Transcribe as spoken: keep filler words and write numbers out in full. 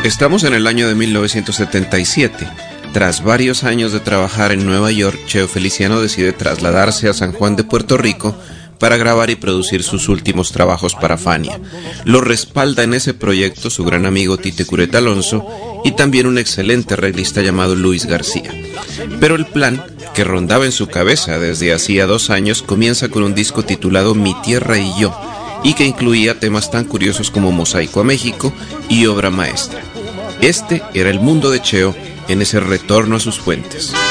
Estamos en el año de mil novecientos setenta y siete. Tras varios años de trabajar en Nueva York, Cheo Feliciano decide trasladarse a San Juan de Puerto Rico para grabar y producir sus últimos trabajos para Fania. Lo respalda en ese proyecto su gran amigo Tite Curet Alonso y también un excelente arreglista llamado Luis García. Pero el plan, que rondaba en su cabeza desde hacía dos años, comienza con un disco titulado Mi Tierra y Yo, y que incluía temas tan curiosos como Mosaico a México y Obra Maestra. Este era el mundo de Cheo en ese retorno a sus fuentes.